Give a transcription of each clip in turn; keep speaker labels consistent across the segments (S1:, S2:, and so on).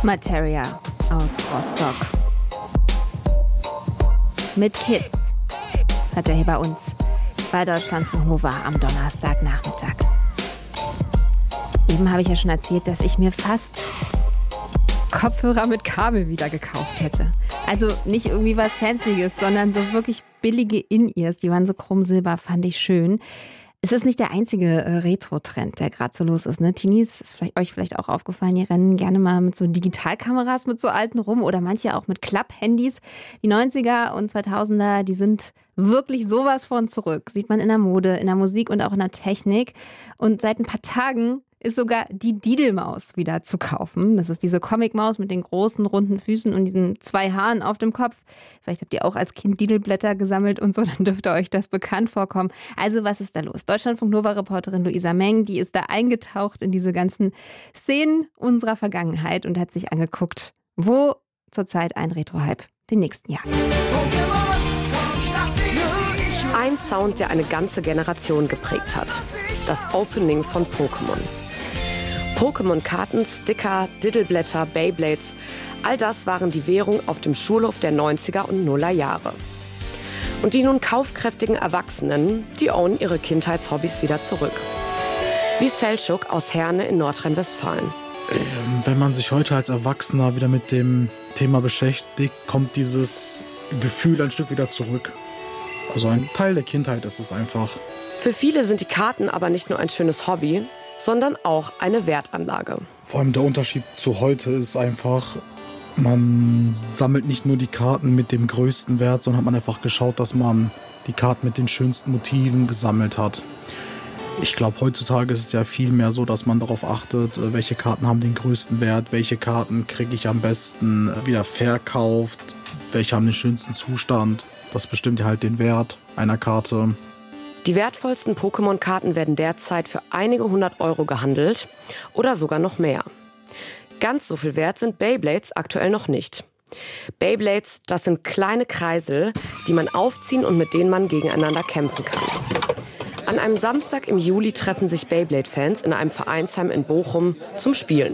S1: Materia aus Rostock. Mit Kids hört er hier bei uns bei Deutschlandfunk Nova am Donnerstagnachmittag. Eben habe ich ja schon erzählt, dass ich mir fast Kopfhörer mit Kabel wieder gekauft hätte. Also nicht irgendwie was Fancyes, sondern so wirklich billige In-Ears. Die waren so chromsilber, fand ich schön. Es ist nicht der einzige Retro-Trend, der gerade so los ist. Ne? Teenies, ist euch vielleicht auch aufgefallen, die rennen gerne mal mit so Digitalkameras mit so alten rum oder manche auch mit Klapp-Handys. Die 90er und 2000er, die sind wirklich sowas von zurück. Sieht man in der Mode, in der Musik und auch in der Technik. Und seit ein paar Tagen ist sogar die Diddlemaus wieder zu kaufen. Das ist diese Comicmaus mit den großen, runden Füßen und diesen 2 Haaren auf dem Kopf. Vielleicht habt ihr auch als Kind Diddleblätter gesammelt und so, dann dürfte euch das bekannt vorkommen. Also was ist da los? Deutschlandfunk Nova-Reporterin Luisa Meng, die ist da eingetaucht in diese ganzen Szenen unserer Vergangenheit und hat sich angeguckt, wo zurzeit ein Retro-Hype den nächsten Jahr.
S2: Ein Sound, der eine ganze Generation geprägt hat. Das Opening von Pokémon. Pokémon-Karten, Sticker, Diddleblätter, Beyblades, all das waren die Währung auf dem Schulhof der 90er und Nuller Jahre. Und die nun kaufkräftigen Erwachsenen, die ownen ihre Kindheitshobbys wieder zurück. Wie Selçuk aus Herne in Nordrhein-Westfalen.
S3: Wenn man sich heute als Erwachsener wieder mit dem Thema beschäftigt, kommt dieses Gefühl ein Stück wieder zurück. Also ein Teil der Kindheit ist es einfach.
S2: Für viele sind die Karten aber nicht nur ein schönes Hobby, sondern auch eine Wertanlage.
S3: Vor allem der Unterschied zu heute ist einfach, man sammelt nicht nur die Karten mit dem größten Wert, sondern hat man einfach geschaut, dass man die Karten mit den schönsten Motiven gesammelt hat. Ich glaube, heutzutage ist es ja viel mehr so, dass man darauf achtet, welche Karten haben den größten Wert, welche Karten kriege ich am besten wieder verkauft, welche haben den schönsten Zustand. Das bestimmt halt den Wert einer Karte.
S2: Die wertvollsten Pokémon-Karten werden derzeit für einige 100 € gehandelt oder sogar noch mehr. Ganz so viel wert sind Beyblades aktuell noch nicht. Beyblades, das sind kleine Kreisel, die man aufziehen und mit denen man gegeneinander kämpfen kann. An einem Samstag im Juli treffen sich Beyblade-Fans in einem Vereinsheim in Bochum zum Spielen.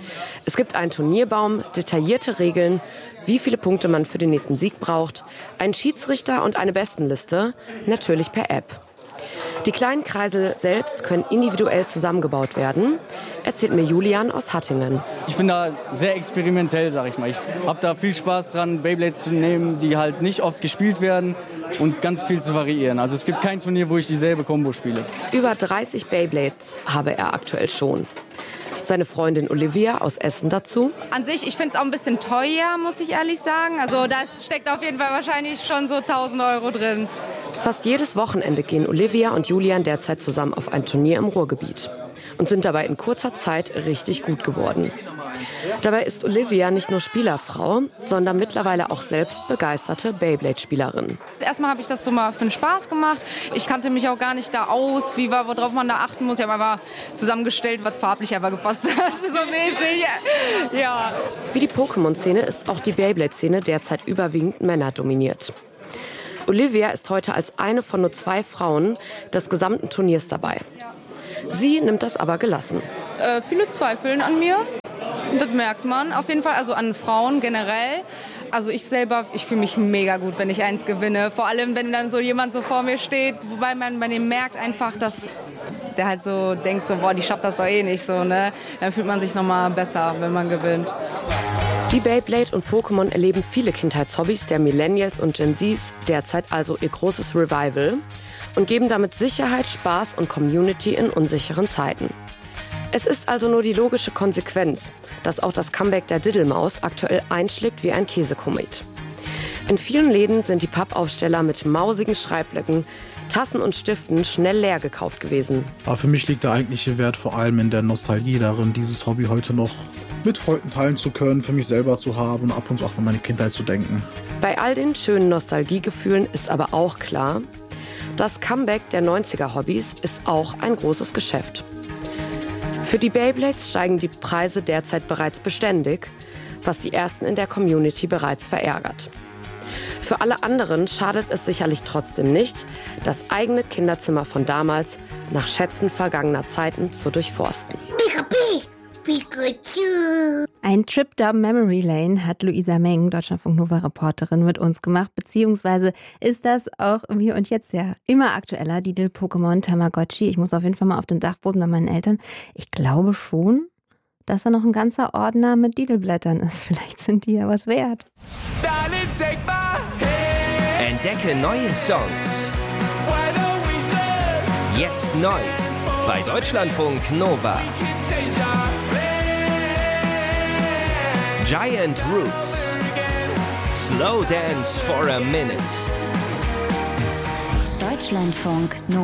S2: Es gibt einen Turnierbaum, detaillierte Regeln, wie viele Punkte man für den nächsten Sieg braucht, einen Schiedsrichter und eine Bestenliste, natürlich per App. Die kleinen Kreisel selbst können individuell zusammengebaut werden, erzählt mir Julian aus Hattingen.
S4: Ich bin da sehr experimentell, sag ich mal. Ich habe da viel Spaß dran, Beyblades zu nehmen, die halt nicht oft gespielt werden und ganz viel zu variieren. Also es gibt kein Turnier, wo ich dieselbe Kombo spiele.
S2: Über 30 Beyblades habe er aktuell schon. Seine Freundin Olivia aus Essen dazu.
S5: An sich, ich finde es auch ein bisschen teuer, muss ich ehrlich sagen. Also da steckt auf jeden Fall wahrscheinlich schon so 1.000 € drin.
S2: Fast jedes Wochenende gehen Olivia und Julian derzeit zusammen auf ein Turnier im Ruhrgebiet und sind dabei in kurzer Zeit richtig gut geworden. Dabei ist Olivia nicht nur Spielerfrau, sondern mittlerweile auch selbst begeisterte Beyblade-Spielerin.
S5: Erstmal habe ich das so mal für den Spaß gemacht. Ich kannte mich auch gar nicht da aus, worauf man da achten muss. Ich habe einfach zusammengestellt, was farblich einfach gepasst hat, so mäßig. Ja.
S2: Wie die Pokémon-Szene ist auch die Beyblade-Szene derzeit überwiegend männerdominiert. Olivia ist heute als eine von nur 2 Frauen des gesamten Turniers dabei. Sie nimmt das aber gelassen.
S5: Viele zweifeln an mir. Das merkt man auf jeden Fall, also an Frauen generell. Also ich selber, ich fühle mich mega gut, wenn ich eins gewinne. Vor allem, wenn dann so jemand so vor mir steht, wobei man bei dem merkt einfach, dass der halt so denkt, so, boah, die schafft das doch eh nicht so, ne? Dann fühlt man sich nochmal besser, wenn man gewinnt.
S2: Wie Beyblade und Pokémon erleben viele Kindheitshobbys der Millennials und Gen Zs derzeit also ihr großes Revival und geben damit Sicherheit, Spaß und Community in unsicheren Zeiten. Es ist also nur die logische Konsequenz, dass auch das Comeback der Diddlemaus aktuell einschlägt wie ein Käsekomet. In vielen Läden sind die Pappaufsteller mit mausigen Schreibblöcken, Tassen und Stiften schnell leer gekauft gewesen.
S3: Aber für mich liegt der eigentliche Wert vor allem in der Nostalgie darin, dieses Hobby heute noch mit Freunden teilen zu können, für mich selber zu haben und ab und zu auch an meine Kindheit zu denken.
S2: Bei all den schönen Nostalgiegefühlen ist aber auch klar, das Comeback der 90er-Hobbys ist auch ein großes Geschäft. Für die Beyblades steigen die Preise derzeit bereits beständig, was die Ersten in der Community bereits verärgert. Für alle anderen schadet es sicherlich trotzdem nicht, das eigene Kinderzimmer von damals nach Schätzen vergangener Zeiten zu durchforsten.
S6: Pikapi, Pikachu.
S1: Ein Trip down Memory Lane hat Luisa Meng, Deutschlandfunk-Nova-Reporterin, mit uns gemacht. Beziehungsweise ist das auch im Hier und Jetzt ja immer aktueller, die Diddle-Pokémon Tamagotchi. Ich muss auf jeden Fall mal auf den Dachboden bei meinen Eltern. Ich glaube schon, dass da noch ein ganzer Ordner mit Diddle-Blättern ist. Vielleicht sind die ja was wert.
S7: Entdecke neue Songs. Jetzt neu bei Deutschlandfunk Nova. Giant Roots. Slow Dance for a Minute.
S8: Deutschlandfunk Nova.